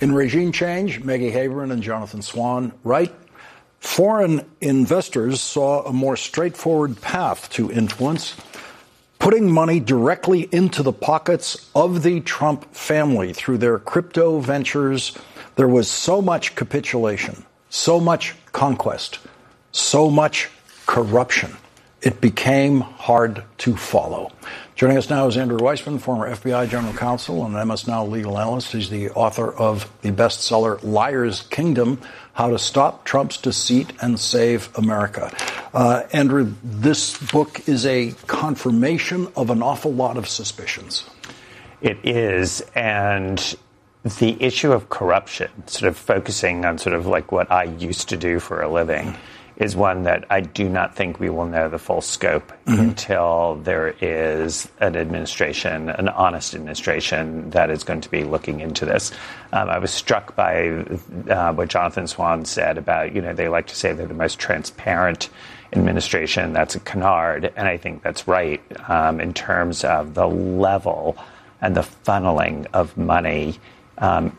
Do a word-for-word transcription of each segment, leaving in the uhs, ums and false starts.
In Regime Change, Maggie Haberman and Jonathan Swan write, foreign investors saw a more straightforward path to influence, putting money directly into the pockets of the Trump family through their crypto ventures. There was so much capitulation, so much conquest, so much corruption. It became hard to follow. Joining us now is Andrew Weissmann, former F B I general counsel and M S Now legal analyst. He's the author of the bestseller Liar's Kingdom, How to Stop Trump's Deceit and Save America. Uh, Andrew, this book is a confirmation of an awful lot of suspicions. It is, and the issue of corruption, sort of focusing on sort of like what I used to do for a living, is one that I do not think we will know the full scope mm-hmm. until there is an administration, an honest administration that is going to be looking into this. Um, I was struck by uh, what Jonathan Swan said about, you know, they like to say they're the most transparent administration. That's a canard, and I think that's right um, in terms of the level and the funneling of money um,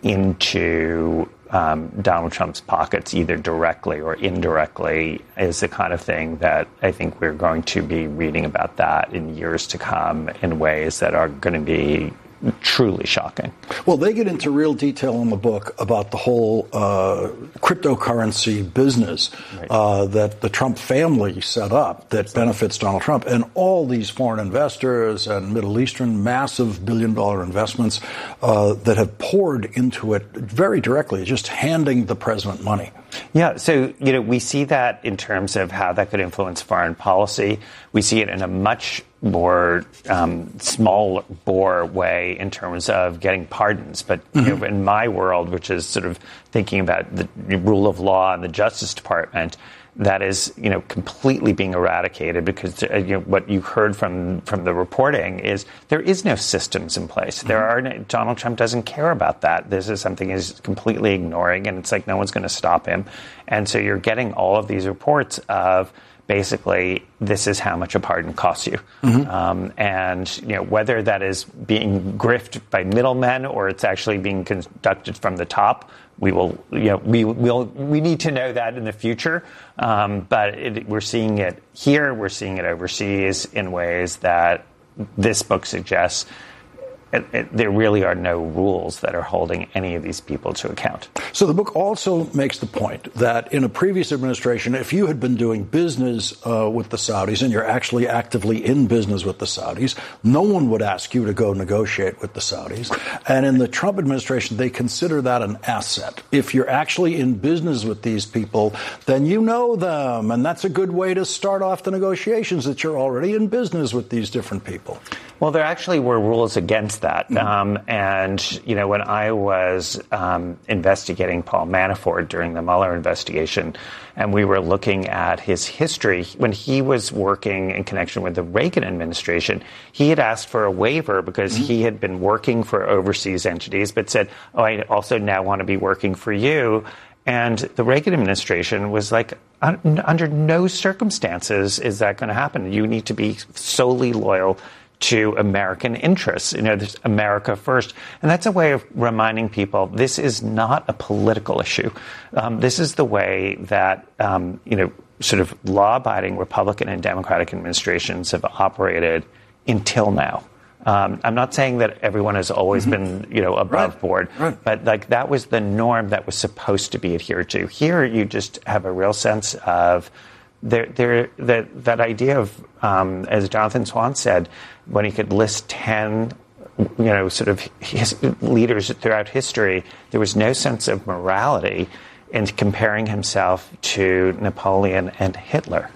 into Um, Donald Trump's pockets, either directly or indirectly, is the kind of thing that I think we're going to be reading about that in years to come in ways that are going to be truly shocking. Well, they get into real detail in the book about the whole uh, cryptocurrency business right. uh, that the Trump family set up that benefits Donald Trump, and all these foreign investors and Middle Eastern massive billion-dollar investments uh, that have poured into it very directly, just handing the president money. Yeah, so, you know, we see that in terms of how that could influence foreign policy. We see it in a much more um, small bore way in terms of getting pardons. But mm-hmm. you know, in my world, which is sort of thinking about the rule of law and the Justice Department, that is, you know, completely being eradicated because uh, you know, what you heard from from the reporting is there is no systems in place. Mm-hmm. There are no, Donald Trump doesn't care about that. This is something he's completely ignoring, and it's like no one's going to stop him. And so you're getting all of these reports of basically this is how much a pardon costs you. Mm-hmm. Um, and, you know, whether that is being grifted by middlemen or it's actually being conducted from the top, we will, you know, we will, we need to know that in the future. Um, but it, we're seeing it here. We're seeing it overseas in ways that this book suggests It, it, there really are no rules that are holding any of these people to account. So the book also makes the point that in a previous administration, if you had been doing business uh, with the Saudis and you're actually actively in business with the Saudis, no one would ask you to go negotiate with the Saudis. And in the Trump administration, they consider that an asset. If you're actually in business with these people, then you know them. And that's a good way to start off the negotiations, that you're already in business with these different people. Well, there actually were rules against that. Mm-hmm. Um, and, you know, when I was um, investigating Paul Manafort during the Mueller investigation, and we were looking at his history, when he was working in connection with the Reagan administration, he had asked for a waiver because mm-hmm. he had been working for overseas entities, but said, oh, I also now want to be working for you. And the Reagan administration was like, under no circumstances is that going to happen. You need to be solely loyal to American interests. You know, there's America first. And that's a way of reminding people this is not a political issue. Um, this is the way that, um, you know, sort of law-abiding Republican and Democratic administrations have operated until now. Um, I'm not saying that everyone has always mm-hmm. been, you know, above right. board, right. but like that was the norm that was supposed to be adhered to. Here, you just have a real sense of There, there, that, that idea of, um, as Jonathan Swan said, when he could list ten, you know, sort of his leaders throughout history, there was no sense of morality in comparing himself to Napoleon and Hitler.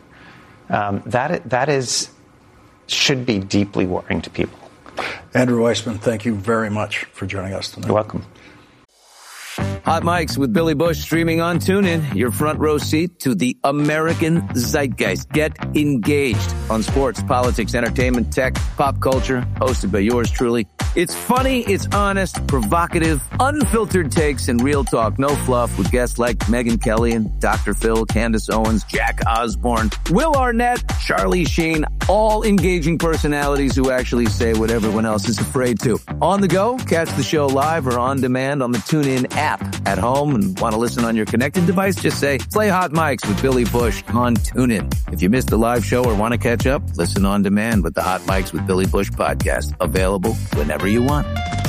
Um, that, that is, should be deeply worrying to people. Andrew Weissmann, thank you very much for joining us tonight. You're welcome. Hot Mics with Billy Bush streaming on TuneIn. Your front row seat to the American zeitgeist. Get engaged. on sports, politics, entertainment, tech, pop culture, hosted by yours truly. It's funny, it's honest, provocative, unfiltered takes, and real talk. No fluff with guests like Megyn Kelly and Doctor Phil, Candace Owens, Jack Osborne, Will Arnett, Charlie Sheen, all engaging personalities who actually say what everyone else is afraid to. On the go, catch the show live or on demand on the TuneIn app. At home and want to listen on your connected device, just say, play Hot Mics with Billy Bush on TuneIn. If you missed the live show or want to catch up, listen on demand with the Hot Mics with Billy Bush podcast. Available whenever you want.